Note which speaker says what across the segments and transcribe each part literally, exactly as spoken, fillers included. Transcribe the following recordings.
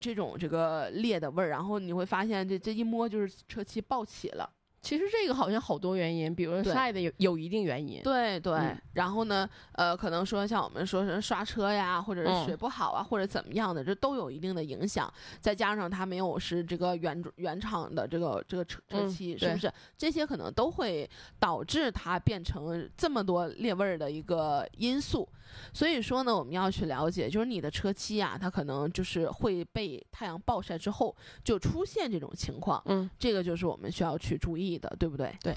Speaker 1: 这种这个裂的味儿，然后你会发现这这一摸就是车漆爆起了。
Speaker 2: 其实这个好像好多原因，比如说晒的有有一定原因。
Speaker 1: 对对、
Speaker 2: 嗯，
Speaker 1: 然后呢，呃，可能说像我们说是刷车呀，或者是水不好啊，嗯、或者怎么样的，这都有一定的影响。再加上它没有是这个原原厂的这个这个车车漆、嗯，是不是？这些可能都会导致它变成这么多裂味儿的一个因素。所以说呢，我们要去了解，就是你的车漆啊，它可能就是会被太阳暴晒之后就出现这种情况。嗯，这个就是我们需要去注意的，对不对？
Speaker 2: 对。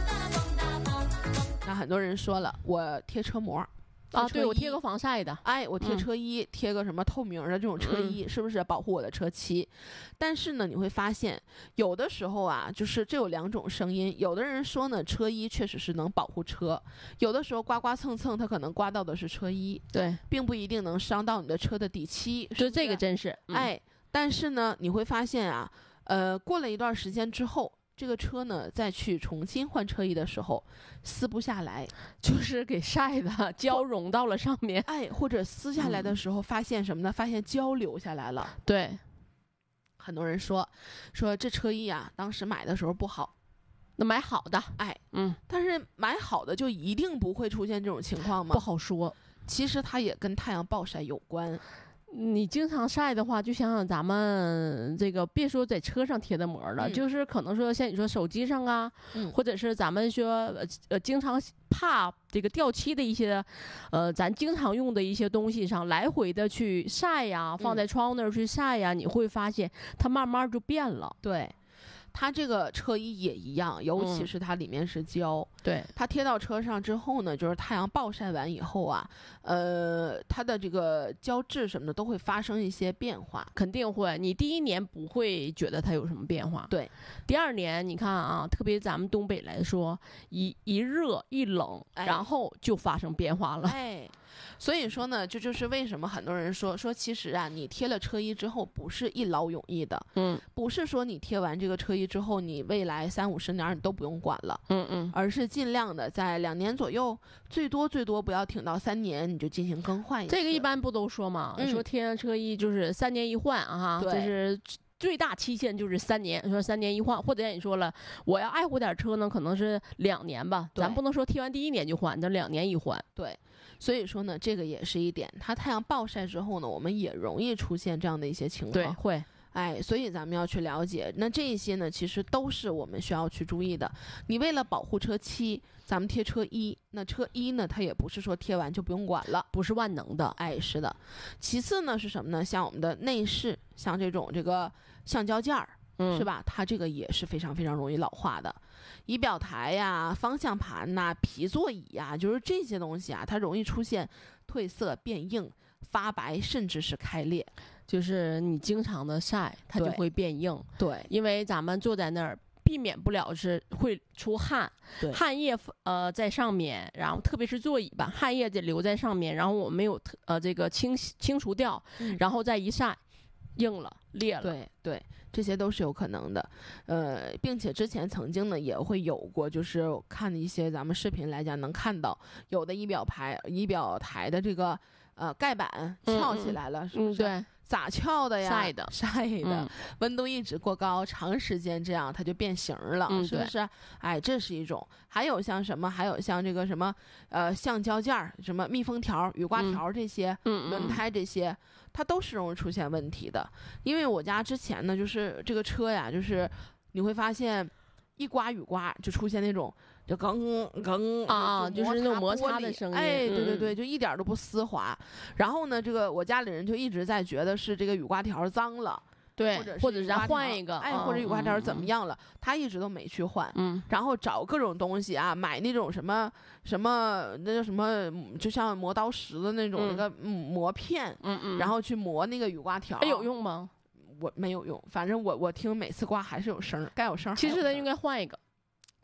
Speaker 1: 那很多人说了，我贴车膜
Speaker 2: 啊，对，我贴个防晒的，
Speaker 1: 哎，我贴车衣、嗯，贴个什么透明的这种车衣、嗯，是不是保护我的车漆？但是呢，你会发现有的时候啊，就是这有两种声音。有的人说呢，车衣确实是能保护车，有的时候刮刮蹭蹭，它可能刮到的是车衣，
Speaker 2: 对，
Speaker 1: 并不一定能伤到你的车的底漆。
Speaker 2: 就这个真是，
Speaker 1: 嗯、哎，但是呢，你会发现啊，呃，过了一段时间之后。这个车呢，再去重新换车衣的时候，撕不下来，
Speaker 2: 就是给晒的胶融到了上面。
Speaker 1: 哎，或者撕下来的时候，发现什么呢？嗯、发现胶流下来了。
Speaker 2: 对，
Speaker 1: 很多人说说这车衣啊，当时买的时候不好，
Speaker 2: 那买好的，
Speaker 1: 哎，
Speaker 2: 嗯，
Speaker 1: 但是买好的就一定不会出现这种情况吗？
Speaker 2: 不好说。
Speaker 1: 其实它也跟太阳暴晒有关。
Speaker 2: 你经常晒的话，就想想咱们这个，别说在车上贴的膜了、嗯，就是可能说像你说手机上啊，嗯、或者是咱们说呃经常怕这个掉漆的一些，呃，咱经常用的一些东西上来回的去晒呀，放在窗户那儿去晒呀、嗯，你会发现它慢慢就变了。
Speaker 1: 对。它这个车衣也一样，尤其是它里面是胶、嗯，
Speaker 2: 对，
Speaker 1: 它贴到车上之后呢，就是太阳暴晒完以后啊，呃，它的这个胶质什么的都会发生一些变化，
Speaker 2: 肯定会。你第一年不会觉得它有什么变化，
Speaker 1: 对。
Speaker 2: 第二年你看啊，特别咱们东北来说，一一热一冷、哎，然后就发生变化了，
Speaker 1: 哎。所以说呢，这就, 就是为什么很多人说说，其实啊，你贴了车衣之后不是一劳永逸的，嗯，不是说你贴完这个车衣之后，你未来三五十年你都不用管了，
Speaker 2: 嗯嗯，
Speaker 1: 而是尽量的在两年左右，最多最多不要挺到三年，你就进行更换一次。
Speaker 2: 这个一般不都说嘛，嗯、说贴上车衣就是三年一换啊，
Speaker 1: 对，
Speaker 2: 就是最大期限就是三年，说三年一换，或者你说了，我要爱护点车呢，可能是两年吧，咱不能说贴完第一年就换，咱两年一换，
Speaker 1: 对。所以说呢，这个也是一点，它太阳暴晒之后呢，我们也容易出现这样的一些情况。
Speaker 2: 对，会，
Speaker 1: 哎，所以咱们要去了解，那这一些呢，其实都是我们需要去注意的。你为了保护车漆，咱们贴车衣，那车衣呢，它也不是说贴完就不用管了，
Speaker 2: 不是万能的。
Speaker 1: 哎，是的。其次呢是什么呢？像我们的内饰，像这种这个橡胶件儿。嗯、是吧？它这个也是非常非常容易老化的，仪表台呀、方向盘呐、皮座椅呀，就是这些东西啊，它容易出现褪色、变硬、发白，甚至是开裂。
Speaker 2: 就是你经常的晒，它就会变硬。
Speaker 1: 对，
Speaker 2: 因为咱们坐在那儿，避免不了是会出汗，汗液呃在上面，然后特别是座椅吧，汗液得留在上面，然后我们没有呃这个清清除掉，嗯、然后再一晒。硬了裂了，
Speaker 1: 对对，这些都是有可能的，呃，并且之前曾经呢也会有过，就是看一些咱们视频来讲能看到有的仪表牌仪表台的这个呃盖板翘起来了，
Speaker 2: 嗯、
Speaker 1: 是不是？
Speaker 2: 嗯、对。
Speaker 1: 咋翘的呀？
Speaker 2: 晒的，
Speaker 1: 晒的、嗯，温度一直过高，长时间这样它就变形了，
Speaker 2: 嗯、
Speaker 1: 是不是？哎，这是一种。还有像什么？还有像这个什么？呃，橡胶件儿、什么密封条、雨刮条这些，
Speaker 2: 嗯、
Speaker 1: 轮胎这些，它都是容易出现问题的。因为我家之前呢，就是这个车呀，就是你会发现，一刮雨刮就出现那种。就更更
Speaker 2: 啊，就是那种摩擦的声音，
Speaker 1: 哎，对对对，就一点都不丝滑。然后呢，这个我家里人就一直在觉得是这个雨刮条脏了，
Speaker 2: 对，或者
Speaker 1: 是
Speaker 2: 咱换一个，
Speaker 1: 哎，或者雨刮条怎么样了，他一直都没去换。
Speaker 2: 嗯，
Speaker 1: 然后找各种东西啊，买那种什么什么那叫什么，就像磨刀石的那种那个磨片，
Speaker 2: 嗯嗯，
Speaker 1: 然后去磨那个雨刮条，
Speaker 2: 有用吗？
Speaker 1: 我没有用，反正我我听每次刮还是有声，该有声。
Speaker 2: 其实他应该换一个。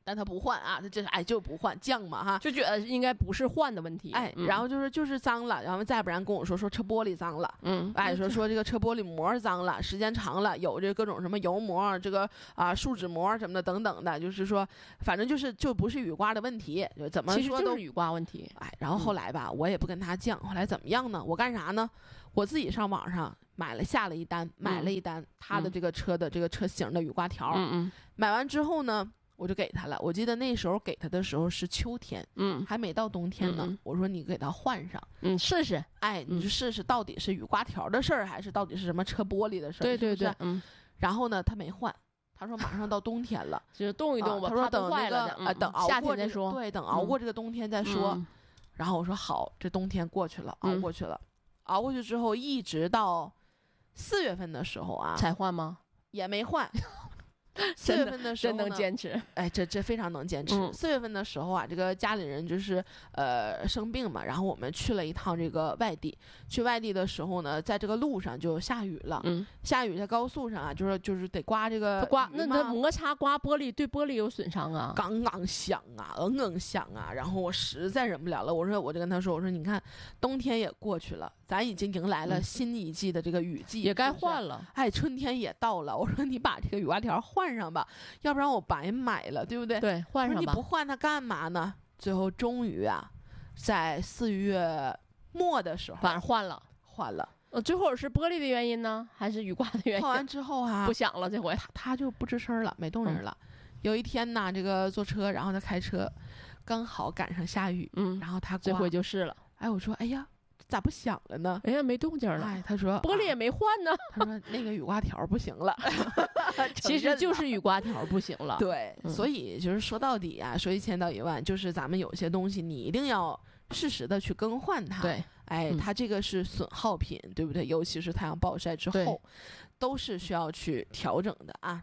Speaker 1: 但他不换啊，他这哎就不换犟嘛哈，
Speaker 2: 就觉得应该不是换的问题，
Speaker 1: 哎，
Speaker 2: 嗯、
Speaker 1: 然后就是就是脏了，然后再不然跟我说说车玻璃脏了，
Speaker 2: 嗯，
Speaker 1: 哎说说这个车玻璃膜脏了，时间长了有这各种什么油膜，这个啊树脂膜什么的等等的，就是说反正就是就不是雨刮的问题，就怎么说都
Speaker 2: 其实就是雨刮问题，
Speaker 1: 哎，然后后来吧，嗯、我也不跟他犟，后来怎么样呢？我干啥呢？我自己上网上买了下了一单，买了一单、嗯、他的这个车的这个车型的雨刮条，
Speaker 2: 嗯嗯，
Speaker 1: 买完之后呢，我就给他了。我记得那时候给他的时候是秋天，
Speaker 2: 嗯，
Speaker 1: 还没到冬天呢。
Speaker 2: 嗯、
Speaker 1: 我说你给他换上，
Speaker 2: 嗯，试试，
Speaker 1: 哎，你就试试到底是雨刮条的事儿，还是到底是什么车玻璃的事儿？
Speaker 2: 对对对，
Speaker 1: 是是
Speaker 2: 嗯。
Speaker 1: 然后呢，他没换。他说马上到冬天了，
Speaker 2: 就是动一动吧。
Speaker 1: 啊、他说等
Speaker 2: 那
Speaker 1: 个啊、
Speaker 2: 嗯，
Speaker 1: 等熬过、
Speaker 2: 夏天再说。
Speaker 1: 对，等熬过这个冬天再说。
Speaker 2: 嗯、
Speaker 1: 然后我说好，这冬天过去了，
Speaker 2: 嗯、
Speaker 1: 熬过去了，熬过去之后，一直到四月份的时候啊，
Speaker 2: 才换吗？
Speaker 1: 也没换。四月份的时候
Speaker 2: 真能坚持，
Speaker 1: 哎，这这非常能坚持。四、嗯、月份的时候啊，这个家里人就是呃生病嘛，然后我们去了一趟这个外地。去外地的时候呢，在这个路上就下雨了。
Speaker 2: 嗯，
Speaker 1: 下雨在高速上啊，就是就是得刮这个
Speaker 2: 刮，那那摩擦刮玻璃，对玻璃有损伤啊，
Speaker 1: 杠杠响啊，嗯嗯响啊。然后我实在忍不了了，我说我就跟他说，我说你看，冬天也过去了，咱已经迎来了新一季的这个雨季，
Speaker 2: 嗯、也该换了。
Speaker 1: 哎，春天也到了，我说你把这个雨刮条换。换上吧，要不然我白买了，对不对？
Speaker 2: 对，换上吧。
Speaker 1: 你不换它干嘛呢？最后终于啊，在四月末的时候，
Speaker 2: 反正换了，
Speaker 1: 换了。
Speaker 2: 呃，最后是玻璃的原因呢，还是雨刮的原因？
Speaker 1: 换完之后啊，
Speaker 2: 不响了，这回
Speaker 1: 他他就不吱声了，没动人了。嗯、有一天呢，这个坐车，然后他开车，刚好赶上下雨，
Speaker 2: 嗯，
Speaker 1: 然后他
Speaker 2: 这回就试了。
Speaker 1: 哎，我说，哎呀。咋不响了呢？
Speaker 2: 哎呀，没动静了。
Speaker 1: 哎，他说
Speaker 2: 玻璃也没换呢。
Speaker 1: 啊、他说那个雨刮条不行了，
Speaker 2: 其实就是雨刮条不行了。
Speaker 1: 对、嗯，所以就是说到底啊，说一千道一万，就是咱们有些东西你一定要适时的去更换它。
Speaker 2: 对，
Speaker 1: 哎，
Speaker 2: 嗯、
Speaker 1: 它这个是损耗品，对不对？尤其是太阳暴晒之后，都是需要去调整的啊。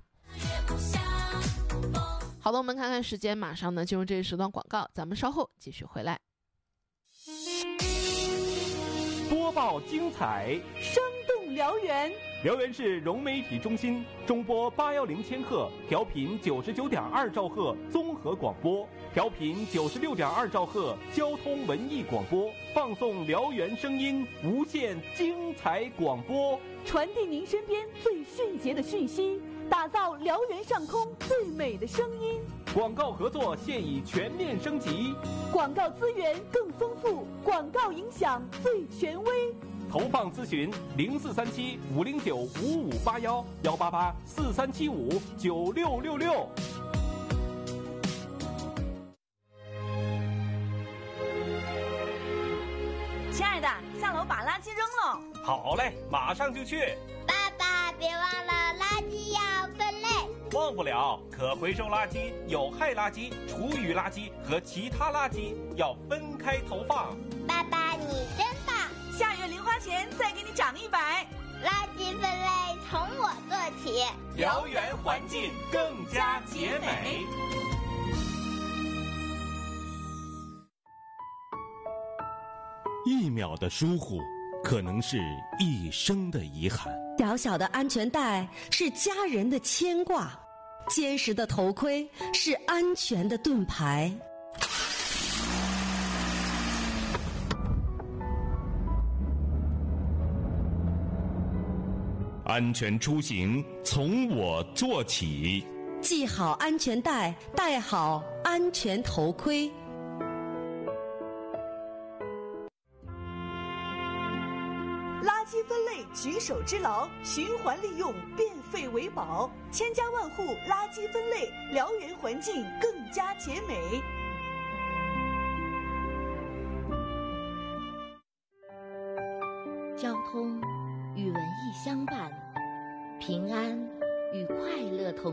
Speaker 1: 好的，我们看看时间，马上呢进入这一时段广告，咱们稍后继续回来。
Speaker 3: 播报精彩，
Speaker 4: 生动辽源。
Speaker 3: 辽源市融媒体中心中波八幺零千赫，调频九十九点二兆赫综合广播，调频九十六点二兆赫交通文艺广播，放送辽源声音，无限精彩广播，
Speaker 4: 传递您身边最迅捷的讯息，打造辽源上空最美的声音。
Speaker 3: 广告合作现已全面升级，
Speaker 4: 广告资源更丰富，广告影响最权威。
Speaker 3: 投放咨询零四三七五零九五五八幺幺八八四三七五九六六六。
Speaker 4: 亲爱的，下楼把垃圾扔了。
Speaker 3: 好嘞，马上就去。
Speaker 5: 爸爸，别忘了垃圾要分类。
Speaker 3: 忘不了，可回收垃圾、有害垃圾、厨余垃圾和其他垃圾要分开投放。
Speaker 5: 爸爸，你真棒！
Speaker 4: 下月零花钱再给你涨一百。
Speaker 5: 垃圾分类从我做起，
Speaker 3: 辽源环境更加洁美。一秒的疏忽，可能是一生的遗憾。
Speaker 6: 小小的安全带是家人的牵挂，坚实的头盔是安全的盾牌。
Speaker 3: 安全出行从我做起，
Speaker 6: 系好安全带，戴好安全头盔。
Speaker 4: 垃圾分类举手之劳，循环利用，变废为宝，千家万户垃圾分类，辽源环境更加洁美。
Speaker 7: 交通与文艺相伴，平安与快乐同